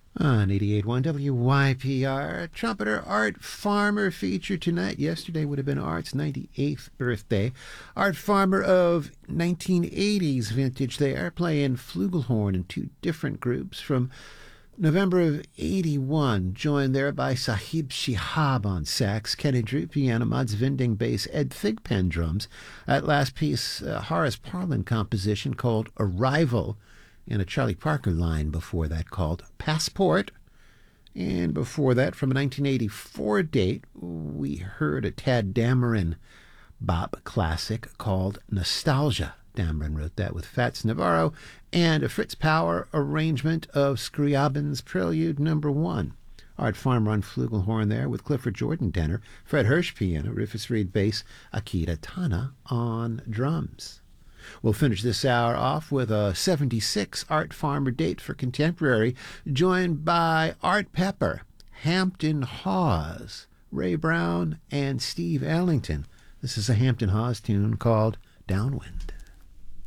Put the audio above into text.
On 88.1 WYPR, trumpeter Art Farmer featured tonight. Yesterday would have been Art's 98th birthday. Art Farmer of 1980s vintage there, playing flugelhorn in two different groups. From November of 81, joined there by Sahib Shihab on sax, Kenny Drew piano, Mads Vinding bass, Ed Thigpen drums. That last piece, Horace Parlan composition called Arrival, and a Charlie Parker line before that called Passport. And before that, from a 1984 date, we heard a Tad Dameron bop classic called Nostalgia. Dameron wrote that with Fats Navarro, and a Fritz Power arrangement of Scriabin's Prelude No. 1. Art Farmer on flugelhorn there with Clifford Jordan tenor, Fred Hirsch piano, Rufus Reid bass, Akira Tana on drums. We'll finish this hour off with a 76 Art Farmer date for contemporary, joined by Art Pepper, Hampton Hawes, Ray Brown, and Steve Ellington. This is a Hampton Hawes tune called Downwind.